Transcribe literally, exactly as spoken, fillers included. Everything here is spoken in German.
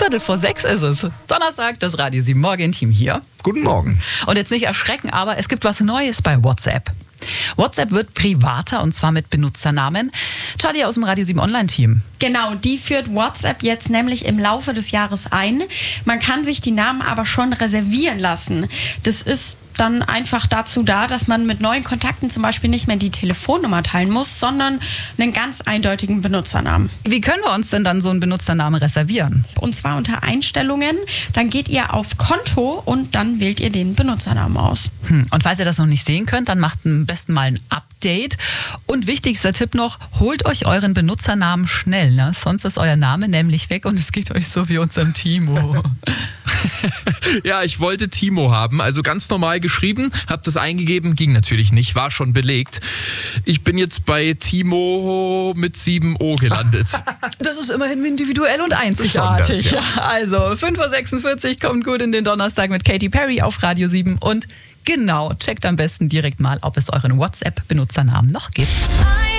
Viertel vor sechs ist es. Donnerstag, das Radio sieben Morgen-Team hier. Guten Morgen. Und jetzt nicht erschrecken, aber es gibt was Neues bei WhatsApp. WhatsApp wird privater und zwar mit Benutzernamen. Charlie aus dem Radio sieben Online-Team. Genau, die führt WhatsApp jetzt nämlich im Laufe des Jahres ein. Man kann sich die Namen aber schon reservieren lassen. Das ist dann einfach dazu da, dass man mit neuen Kontakten zum Beispiel nicht mehr die Telefonnummer teilen muss, sondern einen ganz eindeutigen Benutzernamen. Wie können wir uns denn dann so einen Benutzernamen reservieren? Und zwar unter Einstellungen. Dann geht ihr auf Konto und dann wählt ihr den Benutzernamen aus. Hm. Und falls ihr das noch nicht sehen könnt, dann macht am besten mal ein Update. Und wichtigster Tipp noch, holt euch euren Benutzernamen schnell, ne? Sonst ist euer Name nämlich weg und es geht euch so wie unserem Timo. Ja, ich wollte Timo haben, also ganz normal geschrieben, hab das eingegeben, ging natürlich nicht, war schon belegt. Ich bin jetzt bei Timo mit sieben O gelandet. Das ist immerhin individuell und einzigartig. Besonders, ja. Ja, also fünf Uhr sechsundvierzig kommt gut in den Donnerstag mit Katy Perry auf Radio sieben und genau, checkt am besten direkt mal, ob es euren WhatsApp-Benutzernamen noch gibt.